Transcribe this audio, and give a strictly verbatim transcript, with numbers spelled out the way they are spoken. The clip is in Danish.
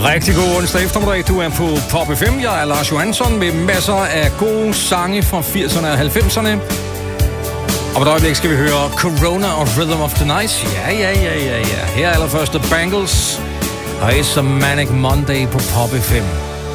Rigtig god onsdag eftermiddag. Du er på Pop F M. Jeg er Lars Johansson med masser af gode sange fra firserne og halvfemserne. Og på et øjeblik skal vi høre Corona og Rhythm of the Night. Ja, ja, ja, ja, ja. Her er allerførst The Bangles. Og It's a Manic Monday på Pop F M.